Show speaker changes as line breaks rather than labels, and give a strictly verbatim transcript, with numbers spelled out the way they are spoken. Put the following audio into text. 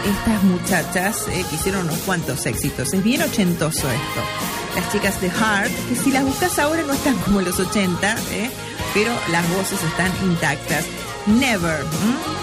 estas muchachas eh, que hicieron unos cuantos éxitos. Es bien ochentoso esto. Las chicas de Heart, que si las buscas ahora no están como en los ochenta, eh, pero las voces están intactas. Never. ¿Mm?